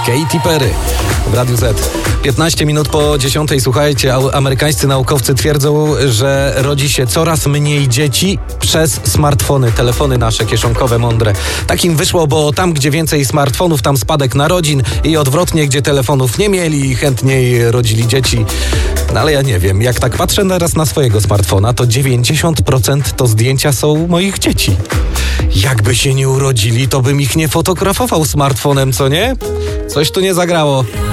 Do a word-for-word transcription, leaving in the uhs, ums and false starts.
Katy Perry w Radiu Z. piętnaście minut po dziesiątej. Słuchajcie, amerykańscy naukowcy twierdzą, że rodzi się coraz mniej dzieci przez smartfony, telefony nasze kieszonkowe, mądre. Tak im wyszło, bo tam, gdzie więcej smartfonów, tam spadek narodzin i odwrotnie, gdzie telefonów nie mieli, chętniej rodzili dzieci. No ale ja nie wiem, jak tak patrzę teraz na swojego smartfona, to dziewięćdziesiąt procent to zdjęcia są moich dzieci. Jakby się nie urodzili, to bym ich nie fotografował smartfonem, co nie? Coś tu nie zagrało.